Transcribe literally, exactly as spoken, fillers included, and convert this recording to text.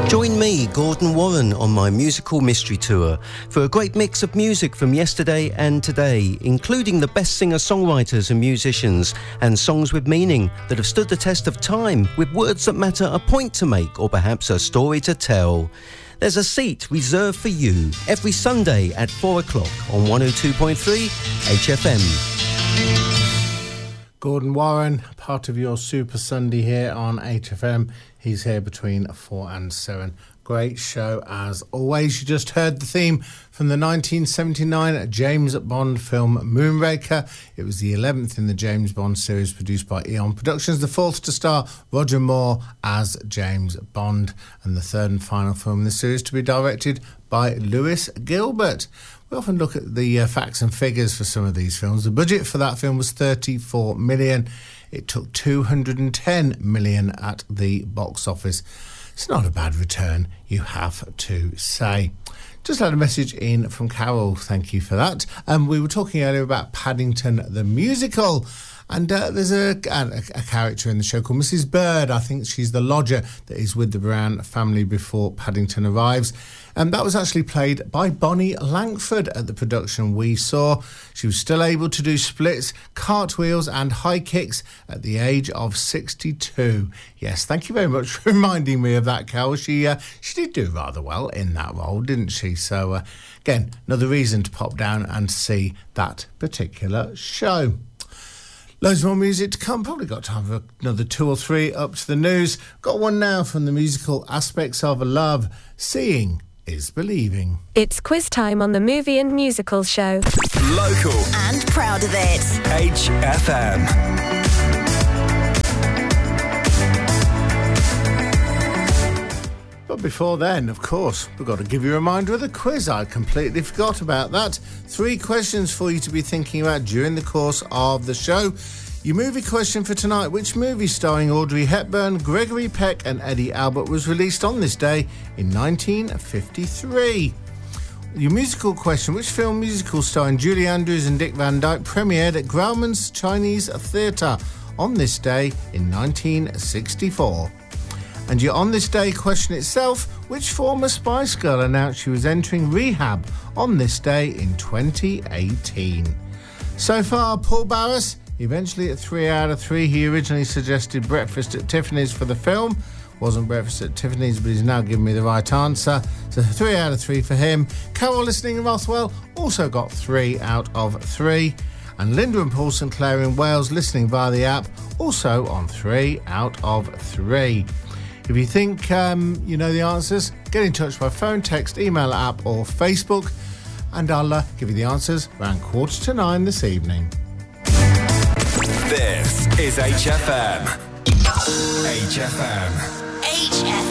Join me, Gordon Warren, on my musical mystery tour for a great mix of music from yesterday and today, including the best singer-songwriters and musicians, and songs with meaning that have stood the test of time, with words that matter, a point to make, or perhaps a story to tell. There's a seat reserved for you every Sunday at four o'clock on one oh two point three H F M. Gordon Warren, part of your Super Sunday here on H F M. He's here between four and seven. Great show as always. You just heard the theme from the nineteen seventy-nine James Bond film Moonraker. It was the eleventh in the James Bond series produced by Eon Productions, the fourth to star Roger Moore as James Bond, and the third and final film in the series to be directed by Lewis Gilbert. We often look at the uh, facts and figures for some of these films. The budget for that film was thirty-four million pounds. It took two hundred ten million pounds at the box office. It's not a bad return, you have to say. Just had a message in from Carol. Thank you for that. Um, we were talking earlier about Paddington the musical. And uh, there's a, a, a character in the show called Missus Bird. I think she's the lodger that is with the Brown family before Paddington arrives. And that was actually played by Bonnie Langford at the production we saw. She was still able to do splits, cartwheels and high kicks at the age of sixty-two. Yes, thank you very much for reminding me of that, Carol. She, uh, she did do rather well in that role, didn't she? So, uh, again, another reason to pop down and see that particular show. Loads more music to come. Probably got time for another two or three up to the news. Got one now from the musical Aspects of Love. Seeing is believing. It's quiz time on the Movie and Musical Show. Local and proud of it. H F M. But before then, of course, we've got to give you a reminder of the quiz. I completely forgot about that. Three questions for you to be thinking about during the course of the show. Your movie question for tonight: which movie starring Audrey Hepburn, Gregory Peck and Eddie Albert was released on this day in nineteen fifty-three? Your musical question: which film musical starring Julie Andrews and Dick Van Dyke premiered at Grauman's Chinese Theatre on this day in nineteen sixty-four? And your On This Day question itself: which former Spice Girl announced she was entering rehab on this day in twenty eighteen? So far, Paul Barras, eventually at three out of three. He originally suggested Breakfast at Tiffany's for the film. Wasn't Breakfast at Tiffany's, but he's now given me the right answer. So three out of three for him. Carol listening in Rothwell also got three out of three. And Linda and Paul Sinclair in Wales listening via the app also on three out of three. If you think um, you know the answers, get in touch by phone, text, email, app or Facebook, and I'll uh, give you the answers around quarter to nine this evening. This is H F M. H F M. H F M.